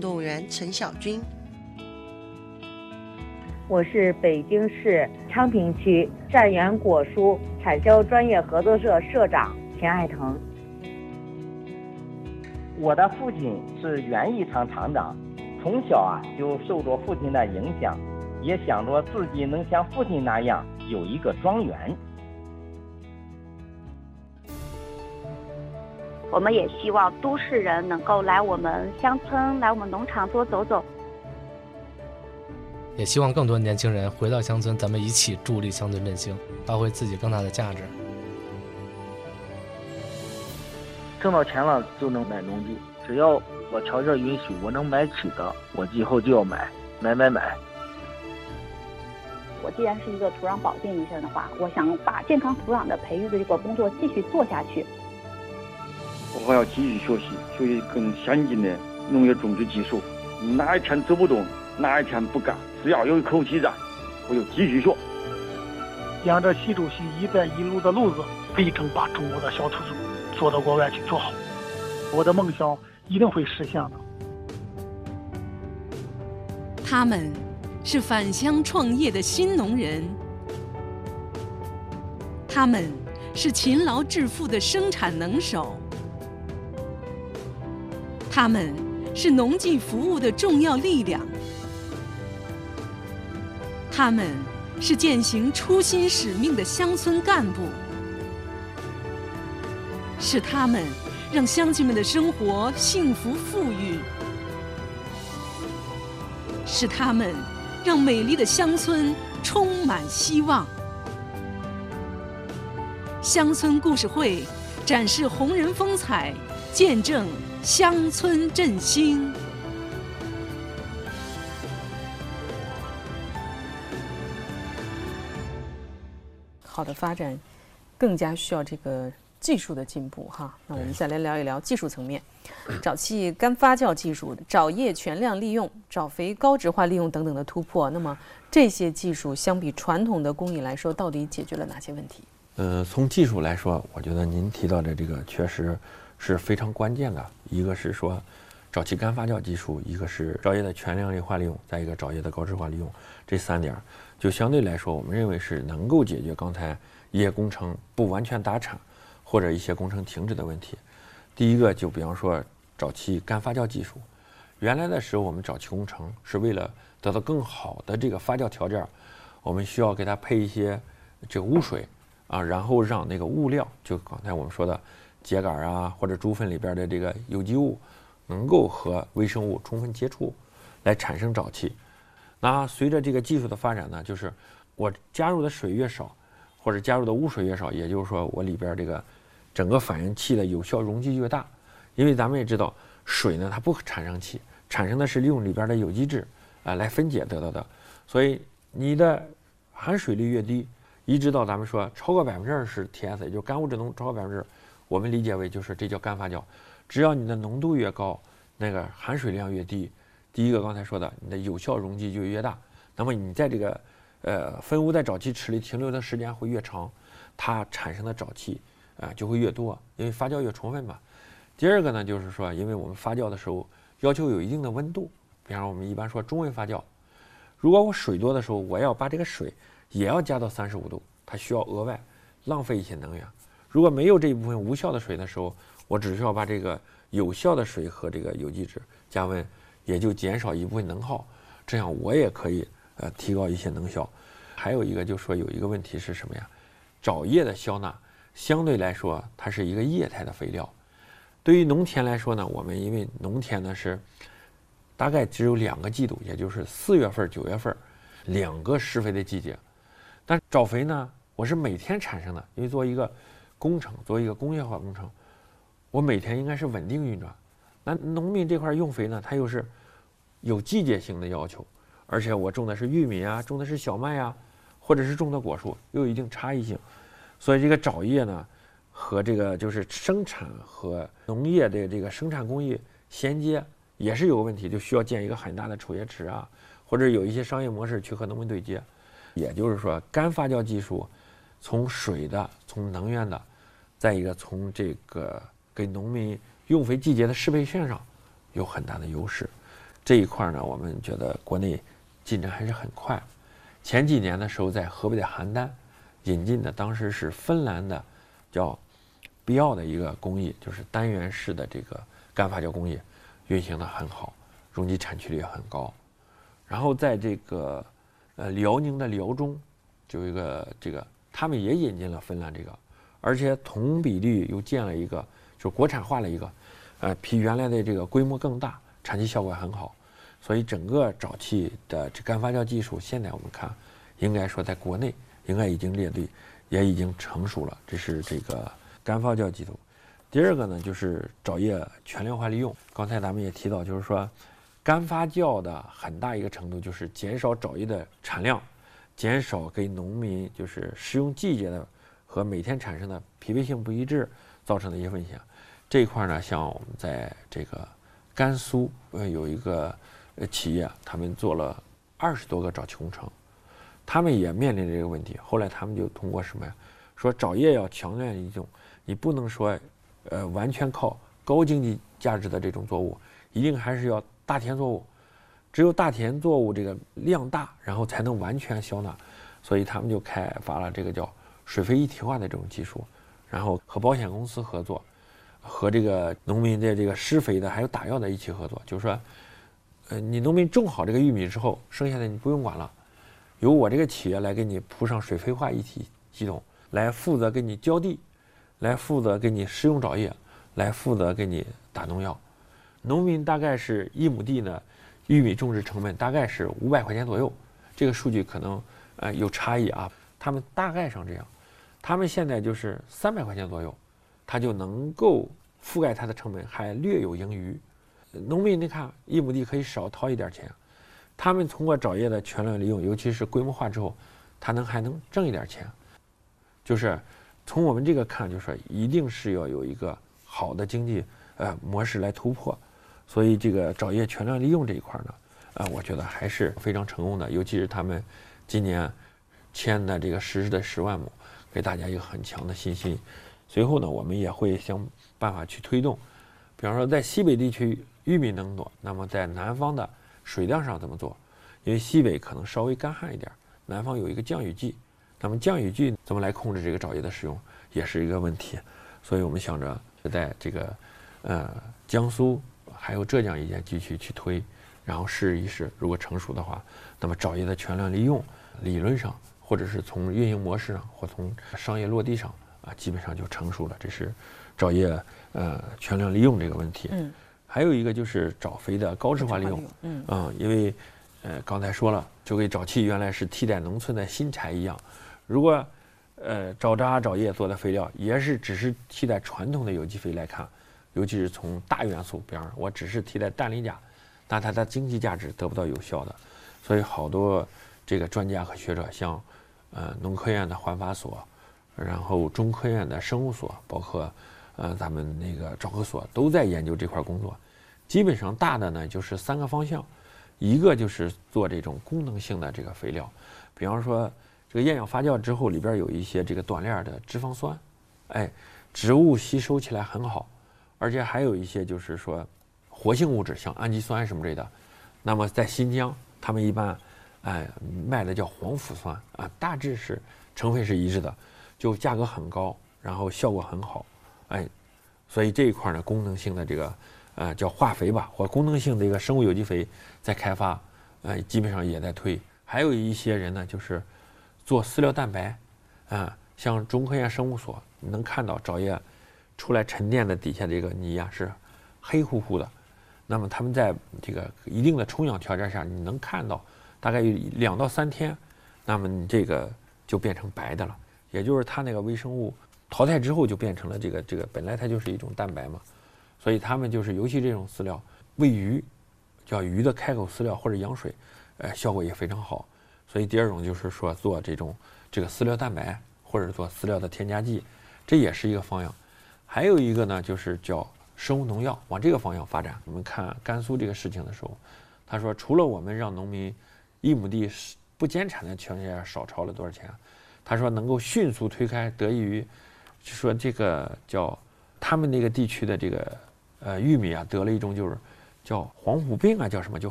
动员陈小军。 我是北京市昌平区善源果蔬产销专业合作社社长田爱腾。 我的父亲是园艺厂厂长，从小就受着父亲的影响，也想着自己能像父亲那样有一个庄园。 我们也希望都市人能够来我们乡村，来我们农场多走走。 也希望更多年轻人回到乡村，咱们一起助力乡村振兴，发挥自己更大的价值。 挣到钱了就能买农地，只要我条件允许，我能买起的，我以后就要买。 我既然是一个土壤保健医生的话，我想把健康土壤的培育的这个工作继续做下去。 我还要继续学习更先进的农业种植技术。哪一天走不动，哪一天不干，只要有一口气在，我就继续学。 沿着习主席“一带一路”的路子，力争把中国的小土猪做到国外去做好。我的梦想一定会实现的。 他们是返乡创业的新农人，他们是勤劳致富的生产能手，他们是农技服务的重要力量，他们是践行初心使命的乡村干部，是他们让乡亲们的生活幸福富裕，是他们让美丽的乡村充满希望。乡村故事会展示红人风采，见证乡村振兴。 好的发展更加需要这个技术的进步哈。那我们再来聊一聊技术层面，沼气干发酵技术、沼液全量利用、沼肥高质化利用等等的突破。那么这些技术相比传统的工艺来说，到底解决了哪些问题？ 从技术来说，我觉得您提到的这个确实是非常关键的。一个是说沼气干发酵技术，一个是沼液的全量化利用，再一个沼液的高质化利用，这3点就相对来说，我们认为是能够解决刚才一些工程不完全达产或者一些工程停止的问题。第一个就比方说沼气干发酵技术，原来的时候我们沼气工程是为了得到更好的这个发酵条件，我们需要给它配一些这个污水然后让那个物料，就刚才我们说的秸秆或者猪粪里边的这个有机物能够和微生物充分接触，来产生沼气。那随着这个技术的发展呢，就是我加入的水越少，或者加入的污水越少，也就是说我里边这个整个反应器的有效容积越大。因为咱们也知道水呢它不产生气，产生的是利用里边的有机质来分解得到的，所以你的含水率越低，一直到咱们说超过20%TS， 也就是干物质浓度超过20%，我们理解为就是这叫干发酵。只要你的浓度越高，那个含水量越低，第一个刚才说的，你的有效容积就越大，那么你在这个分污在沼气池里停留的时间会越长，它产生的沼气就会越多，因为发酵越充分嘛。第二个呢，就是说因为我们发酵的时候要求有一定的温度，比方说我们一般说中温发酵，如果我水多的时候，我要把这个水也要加到35度，它需要额外浪费一些能源。如果没有这一部分无效的水的时候，我只需要把这个有效的水和这个有机质加温，也就减少一部分能耗，这样我也可以提高一些能效。还有一个就是说有一个问题是什么呀？沼液的消纳相对来说它是一个液态的肥料，对于农田来说呢，我们因为农田呢是大概只有2个季度，也就是4月份、9月份2个施肥的季节。但沼肥呢，我是每天产生的，因为做一个工程，做一个工业化工程，我每天应该是稳定运转。那农民这块用肥呢，它又是有季节性的要求，而且我种的是玉米种的是小麦或者是种的果树，又有一定差异性，所以这个沼液呢和这个就是生产和农业的这个生产工艺衔接也是有个问题，就需要建一个很大的储液池或者有一些商业模式去和农民对接。也就是说，干发酵技术从水的、从能源的，再一个从这个给农民用肥季节的适配性上有很大的优势。 这一块呢，我们觉得国内进展还是很快。前几年的时候，在河北的邯郸引进的，当时是芬兰的叫必要的一个工艺，就是单元式的这个干发酵工艺，运行的很好，容积产区率也很高。然后在这个辽宁的辽中，就有一个他们也引进了芬兰这个，而且同比例又建了一个，就是国产化了一个，比原来的这个规模更大，产期效果很好。所以整个沼气的这干发酵技术，现在我们看，应该说在国内应该已经列队，也已经成熟了。这是这个干发酵技术。第二个呢，就是沼液全量化利用。刚才咱们也提到，就是说干发酵的很大一个程度就是减少沼液的产量，减少给农民就是食用季节的和每天产生的匹配性不一致造成的一些风险。这一块呢，像我们在这个甘肃有一个企业，他们做了20多个沼气工程，他们也面临这个问题。后来他们就通过什么呀？说沼液要强量利用，你不能说完全靠高经济价值的这种作物，一定还是要大田作物。只有大田作物这个量大，然后才能完全消纳。所以他们就开发了这个叫水肥一体化的这种技术，然后和保险公司合作，和这个农民的这个施肥的还有打药的一起合作，就是说你农民种好这个玉米之后，剩下的你不用管了，由我这个企业来给你铺上水肥化一体系统，来负责给你浇地，来负责给你施用沼液，来负责给你打农药。农民大概是1亩地呢，玉米种植成本大概是500块钱左右，这个数据可能有差异啊。他们大概上这样，他们现在就是300块钱左右，他就能够覆盖他的成本，还略有盈余。农民你看1亩地可以少掏一点钱，他们通过沼液的全量利用，尤其是规模化之后，他还能挣一点钱。就是从我们这个看，就是说一定是要有一个好的经济模式来突破。所以这个沼液全量利用这一块呢，我觉得还是非常成功的，尤其是他们今年签的这个实施的10万亩，给大家一个很强的信心。随后呢，我们也会想办法去推动，比方说在西北地区玉米能做，那么在南方的水量上怎么做？因为西北可能稍微干旱一点，南方有一个降雨季，那么降雨季怎么来控制这个沼液的使用，也是一个问题。所以我们想着在这个江苏还有浙江一些地区去推，然后试一试，如果成熟的话，那么沼液的全量利用，理论上或者是从运营模式上或从商业落地上基本上就成熟了。这是沼液全量利用这个问题。还有一个就是沼肥的高质化利用。因为刚才说了，就跟沼气原来是替代农村的新柴一样，如果沼渣沼液做的肥料也是只是替代传统的有机肥来看，尤其是从大元素，比方我只是替代氮磷钾，那它的经济价值得不到有效的。所以好多这个专家和学者，像农科院的环法所，然后中科院的生物所，包括咱们那个沼河所，都在研究这块工作。基本上大的呢就是3个方向，一个就是做这种功能性的这个肥料，比方说这个厌氧发酵之后里边有一些这个短链的脂肪酸，植物吸收起来很好，而且还有一些就是说活性物质，像氨基酸什么之类的。那么在新疆，他们一般卖的叫黄腐酸大致是成分是一致的，就价格很高，然后效果很好。所以这一块呢，功能性的这个叫化肥吧，或功能性的一个生物有机肥在开发，基本上也在推。还有一些人呢，就是做饲料蛋白，像中科院生物所，你能看到沼液出来沉淀的底下这个泥是黑乎乎的，那么他们在这个一定的充氧条件下，你能看到大概有2到3天，那么你这个就变成白的了，也就是它那个微生物淘汰之后就变成了这个本来它就是一种蛋白嘛。所以他们就是尤其这种饲料喂鱼，叫鱼的开口饲料或者羊水，效果也非常好。所以第二种就是说做这个饲料蛋白，或者做饲料的添加剂，这也是一个方向。还有一个呢，就是叫生物农药，往这个方向发展。我们看甘肃这个事情的时候，他说除了我们让农民1亩地不减产的情况下少超了多少钱，他说能够迅速推开，得益于就说这个叫他们那个地区的这个玉米得了一种就是叫黄腐病叫什么，就